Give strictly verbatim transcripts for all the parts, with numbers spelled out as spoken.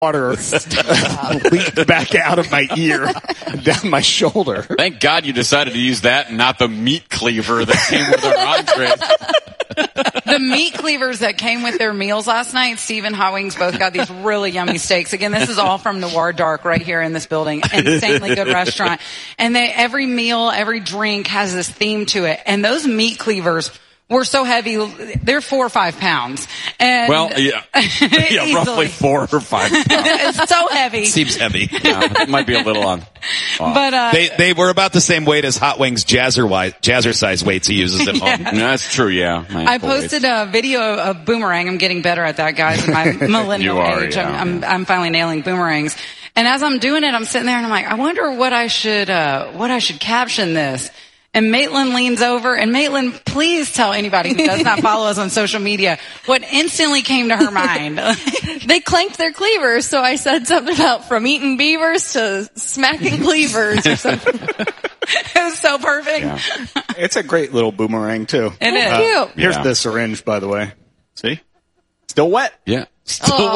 water leaked back out of my ear and down my shoulder. Thank God you decided to use that and not the meat cleaver that came with our entree. The meat cleavers that came with their meals last night, Steve and Hot Wings both got these really yummy steaks. Again, this is all from Noir Dark right here in this building. Insanely good restaurant. And they, every meal, every drink has this theme to it. And those meat cleavers were so heavy, they're four or five pounds. And well, yeah, yeah, roughly four or five pounds. It's so heavy. Seems heavy. Yeah, it might be a little on. Oh. But uh, they they were about the same weight as Hot Wings Jazzer Jazzercise weights he uses at yeah. home. No, that's true. Yeah, I posted weights. a video of Boomerang. I'm getting better at that, guys. In my millennial you are, age, yeah. I'm, I'm I'm finally nailing boomerangs. And as I'm doing it, I'm sitting there and I'm like, I wonder what I should uh what I should caption this. And Maitland leans over, and Maitland, please tell anybody who does not follow us on social media what instantly came to her mind. They clanked their cleavers, so I said something about from eating beavers to smacking cleavers or something. It was so perfect. Yeah. It's a great little boomerang, too. It is. Uh, Cute. here's Yeah. the syringe, by the way. See? Still wet. Yeah, still Oh.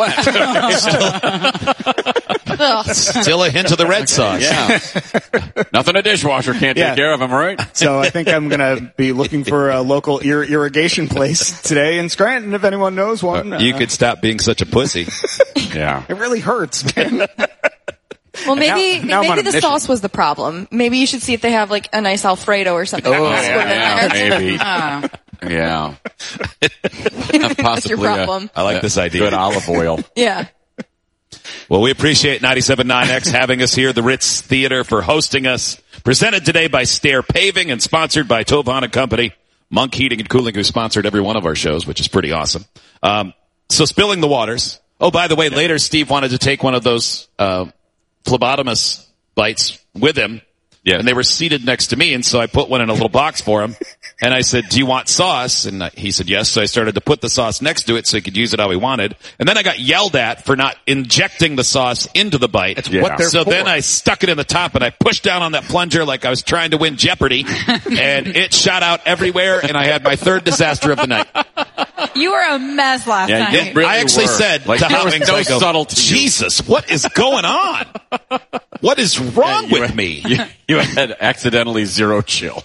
wet. Still a hint of the red sauce. Yeah, nothing a dishwasher can't Yeah. take care of. Am I right? So I think I'm going to be looking for a local ir- irrigation place today in Scranton, if anyone knows one. Uh, you Uh, could stop being such a pussy. Yeah. It really hurts, man. Well, maybe now- now I'm on maybe a the mission. sauce was the problem. Maybe you should see if they have like a nice Alfredo or something. Oh, Just put it in yeah, there. yeah, maybe. Uh, Yeah. That's Possibly your problem. I like this idea. Good olive oil. Yeah. Well, we appreciate ninety-seven point nine X having us here, the Ritz Theater, for hosting us. Presented today by Stair Paving and sponsored by Tovan and Company. Monk Heating and Cooling, who sponsored every one of our shows, which is pretty awesome. Um, so spilling the waters. Oh, by the way, later Steve wanted to take one of those uh, phlebotomist bites with him. Yeah. And they were seated next to me, and so I put one in a little box for him. And I said, do you want sauce? And he said, yes. So I started to put the sauce next to it so he could use it how he wanted. And then I got yelled at for not injecting the sauce into the bite. That's Yeah. what they're So for. then I stuck it in the top, and I pushed down on that plunger like I was trying to win Jeopardy. And it shot out everywhere, and I had my third disaster of the night. you were a mess last Yeah, night. you really I actually were. said Like, to there Hot was Wings, no I go, subtlety. Jesus, what is going on? What is wrong You with had- me? You, you had accidentally zero chill.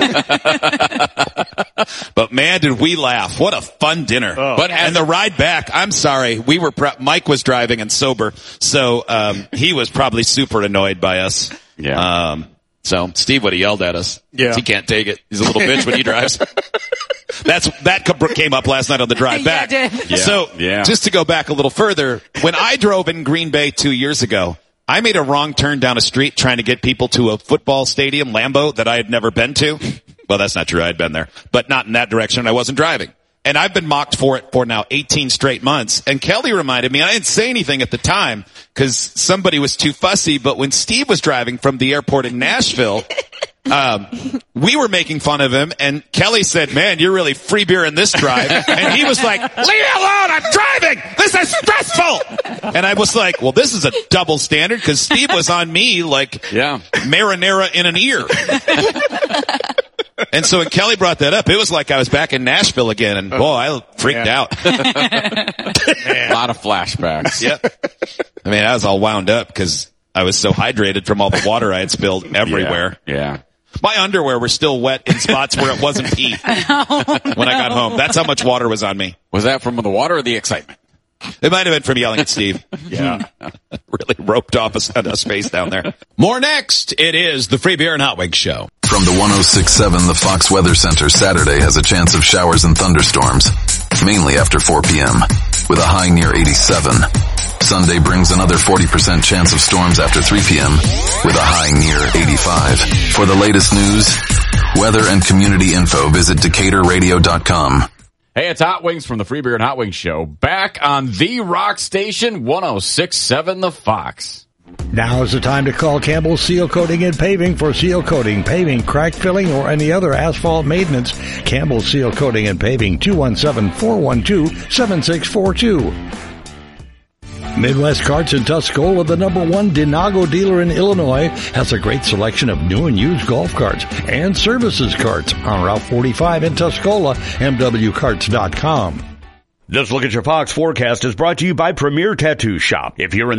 But man, did we laugh. What a fun dinner. Oh. But and the ride back, I'm sorry, we were, pre- Mike was driving and sober, so um, he was probably super annoyed by us. Yeah. Um, so Steve would have yelled at us. Yeah. He can't take it. He's a little bitch when he drives. That's that co- came up last night on the drive Yeah, back. it did. Yeah. So Yeah. just to go back a little further, when I drove in Green Bay two years ago, I made a wrong turn down a street trying to get people to a football stadium, Lambeau, that I had never been to. Well, that's not true. I had been there, but not in that direction. I wasn't driving. And I've been mocked for it for now eighteen straight months. And Kelly reminded me, and I didn't say anything at the time because somebody was too fussy, but when Steve was driving from the airport in Nashville, um, we were making fun of him, and Kelly said, man, you're really free beer in this drive. And he was like, leave me alone, I'm driving! This is stressful! And I was like, well, this is a double standard, because Steve was on me like Yeah. marinara in an ear. And so when Kelly brought that up, it was like I was back in Nashville again, and boy, I freaked Yeah. out. A lot of flashbacks. Yep. I mean, I was all wound up because I was so hydrated from all the water I had spilled everywhere. Yeah. yeah. My underwear were still wet in spots where it wasn't pee when I got home. That's how much water was on me. Was that from the water or the excitement? It might have been from yelling at Steve. Yeah. Really roped off us a space down there. More next. It is the Free Beer and Hot Wings Show. From the one oh six point seven, the Fox Weather Center, Saturday has a chance of showers and thunderstorms, mainly after four p.m., with a high near eighty-seven. Sunday brings another forty percent chance of storms after three p.m., with a high near eighty-five. For the latest news, weather, and community info, visit Decatur Radio dot com. Hey, it's Hot Wings from the Free Beer and Hot Wings Show. Back on the rock station, one oh six point seven The Fox. Now is the time to call Campbell Seal Coating and Paving for seal coating, paving, crack filling, or any other asphalt maintenance. Campbell Seal Coating and Paving, two one seven, four one two, seven six four two. Midwest Carts in Tuscola, the number one Denago dealer in Illinois, has a great selection of new and used golf carts and services carts on Route forty-five in Tuscola, M W carts dot com. This Look at Your Fox forecast is brought to you by Premier Tattoo Shop. If you're in